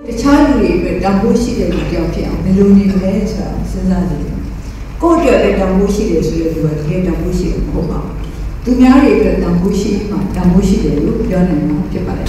တခြားလူတွေအတွက်တန်ဖိုးရှိတဲ့လူတယောက်ဖြစ်အောင်ဘယ်လိုနေမလဲဆိုတာစဉ်းစားကြည့်တယ်ကိုယ့်အတွက်လည်းတန်ဖိုးရှိတယ်ဆိုတဲ့လူကတကယ်တန်ဖိုးရှိတယ်မဟုတ်ပါဘူးသူများတွေအတွက်တန်ဖိုးရှိမှတန်ဖိုးရှိတယ်လို့ပြောနိုင်မှာဖြစ်ပါတယ်